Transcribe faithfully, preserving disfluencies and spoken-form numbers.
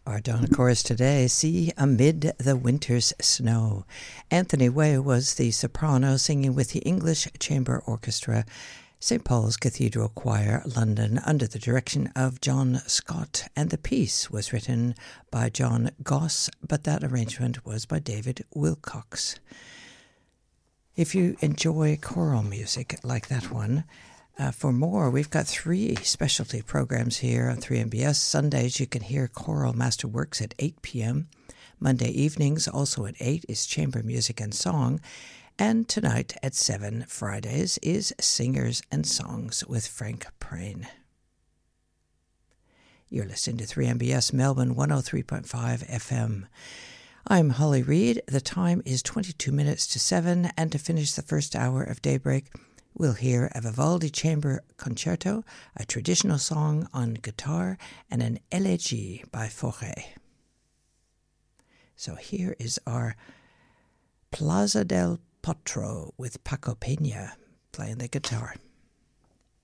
Our Donna chorus today, See Amid the Winter's Snow. Anthony Way was the soprano singing with the English Chamber Orchestra, Saint Paul's Cathedral Choir, London, under the direction of John Scott, and the piece was written by John Goss, but that arrangement was by David Wilcox. If you enjoy choral music like that one, Uh, for more, we've got three specialty programs here on three M B S. Sundays, you can hear Choral Masterworks at eight p.m. Monday evenings, also at eight, is Chamber Music and Song. And tonight at seven, Fridays, is Singers and Songs with Frank Prane. You're listening to three M B S Melbourne one oh three point five F M. I'm Holly Reid. The time is twenty-two minutes to seven, and to finish the first hour of Daybreak, we'll hear a Vivaldi Chamber Concerto, a traditional song on guitar, and an elegy by Fauré. So here is our Plaza del Potro with Paco Peña playing the guitar.